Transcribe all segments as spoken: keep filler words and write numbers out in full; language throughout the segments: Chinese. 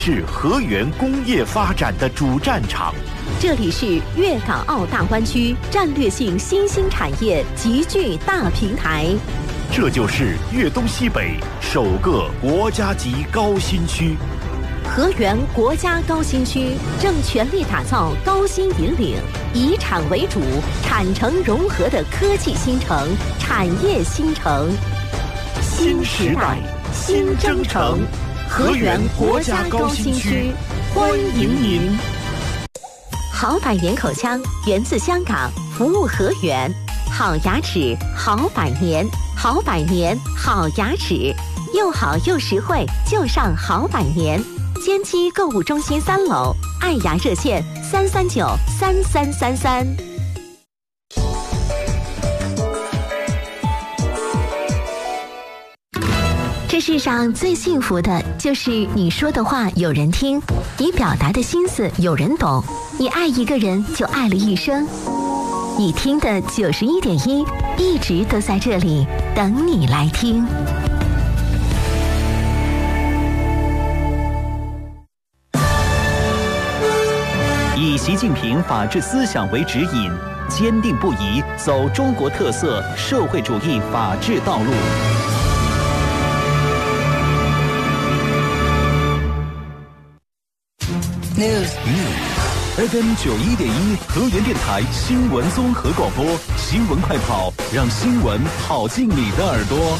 是河源工业发展的主战场。 这里是粤港澳大湾区战略性新兴产业集聚大平台。 这就是粤东西北首个国家级高新区。 河源国家高新区正全力打造高新引领、以产为主、产城融合的科技新城、产业新城。 新时代，新征程。河源国家高新区，欢迎您。 好百年口腔源自香港，服务河源。好牙齿，好百年，好百年，好牙齿，又好又实惠，就上好百年。坚基购物中心三楼，爱牙热线三三九三三三三。这世上最幸福的就是你说的话有人听，你表达的心思有人懂，你爱一个人就爱了一生。你听的九十一点一，一直都在这里等你来听。 以习近平法治思想为指引，坚定不移走中国特色社会主义法治道路。 News F M 九一点一河源电台新闻综合广播，新闻快跑，让新闻跑进你的耳朵。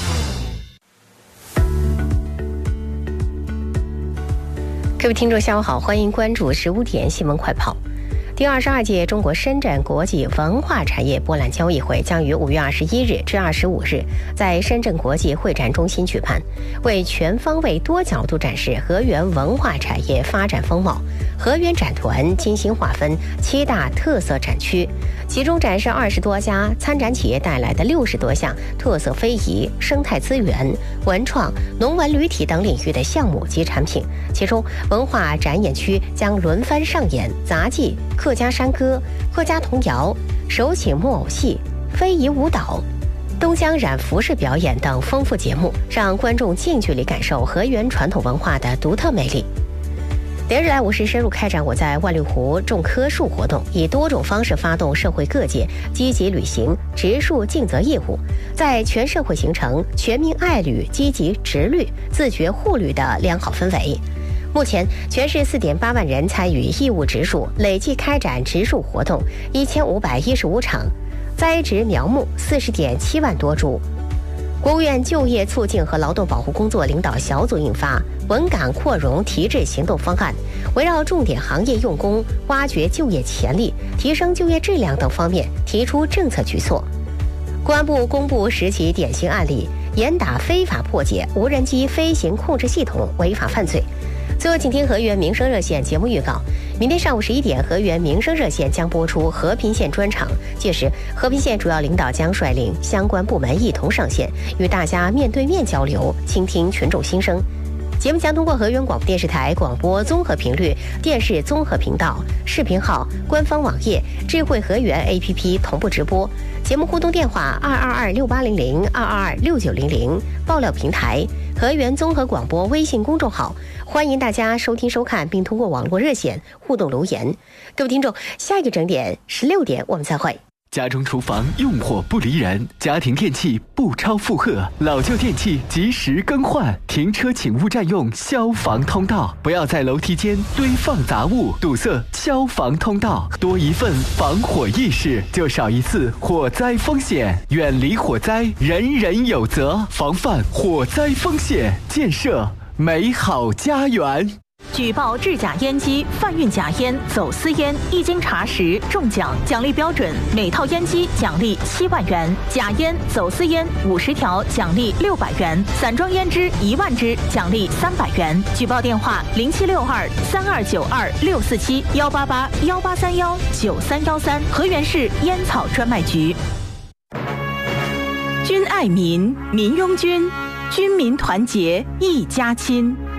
各位听众下午好，欢迎关注十五点新闻快跑。第二十二届中国深圳国际文化产业博览交易会将于五月二十一日至二十五日在深圳国际会展中心举办，为全方位多角度展示河源文化产业发展风貌。河源展团精心划分七大特色展区，其中展示二十多家参展企业带来的六十多项特色非遗、生态资源、文创、农文旅体等领域的项目及产品。其中，文化展演区将轮番上演杂技、客家山歌、客家童谣、手请木偶戏、非遗舞蹈、东江染服饰表演等丰富节目，让观众近距离感受河源传统文化的独特魅力。连日来，我市深入开展我在万绿湖种棵树活动，以多种方式发动社会各界积极履行植树尽责义务，在全社会形成全民爱绿、积极植绿、自觉护绿的良好氛围。目前，全市四点八万人参与义务植树，累计开展植树活动一千五百一十五场，栽植苗木四十点七万多株。国务院就业促进和劳动保护工作领导小组印发《稳岗扩容提质行动方案》，围绕重点行业用工、挖掘就业潜力、提升就业质量等方面提出政策举措。公安部公布十起典型案例，严打非法破解无人机飞行控制系统违法犯罪。最后，请听河源民生热线节目预告。明天上午十一点，河源民生热线将播出和平县专场，届时和平县主要领导将率领相关部门一同上线，与大家面对面交流，倾听群众心声。节目将通过河源广播电视台广播综合频率、电视综合频道、视频号、官方网页、智慧河源 A P P 同步直播。节目互动电话二二二六八零零二二二六九零零，爆料平台河源综合广播微信公众号，欢迎大家收听收看，并通过网络热线互动留言。各位听众，下一个整点十六点我们再会。 家中厨房用火不离人，家庭电器不超负荷，老旧电器及时更换。停车请勿占用消防通道，不要在楼梯间堆放杂物，堵塞消防通道。多一份防火意识，就少一次火灾风险。远离火灾，人人有责。防范火灾风险，建设美好家园。 举报制假烟机、贩运假烟、走私烟，一经查实中奖，奖励标准：每套烟机奖励七万元，假烟、走私烟五十条奖励六百元，散装烟支一万支奖励三百元。举报电话：零七六二三二九二六四七幺八八幺八三幺九三幺三，河源市烟草专卖局。君爱民，民拥君，军民团结一家亲。